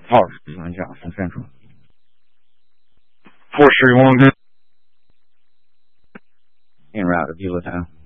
on Johnson Central. For sure, you want to go en route to Beulah Town.